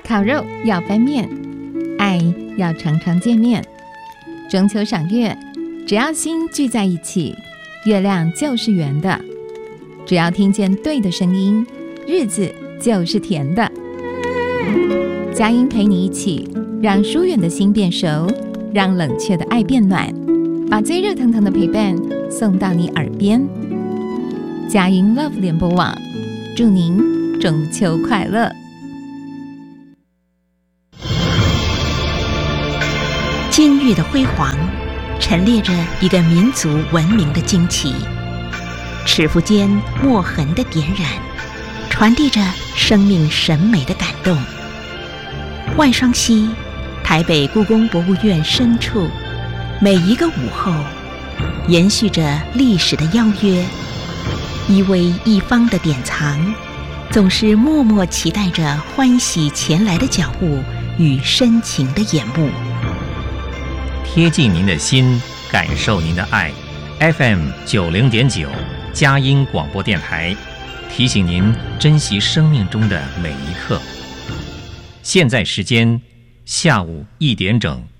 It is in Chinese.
烤肉要翻面，爱要常常见面。中秋赏月，只要心聚在一起，月亮就是圆的。只要听见对的声音，日子就是甜的。佳音陪你一起，让疏远的心变熟，让冷却的爱变暖，把最热腾腾的陪伴送到你耳边。佳音 Love 联播网，祝您中秋快乐。 金玉的辉煌，陈列着一个民族文明的惊奇；尺幅间墨痕的点染，传递着生命审美的感动。万双溪，台北故宫博物院深处，每一个午后，延续着历史的邀约。一微一方的典藏，总是默默期待着欢喜前来的脚步与深情的眼目。 贴近您的心，感受您的爱。FM 90.9佳音广播电台，提醒您珍惜生命中的每一刻。现在时间下午1点整。